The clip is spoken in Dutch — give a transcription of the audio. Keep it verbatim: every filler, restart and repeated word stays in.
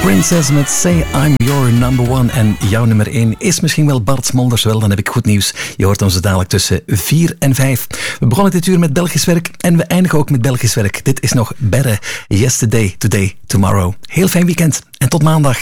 Princess met Say I'm Your Number One. En jouw nummer één is misschien wel Bart Smolders. Wel, dan heb ik goed nieuws. Je hoort ons dadelijk tussen vier en vijf. We begonnen dit uur met Belgisch werk en we eindigen ook met Belgisch werk. Dit is nog Better Yesterday, Today, Tomorrow. Heel fijn weekend en tot maandag.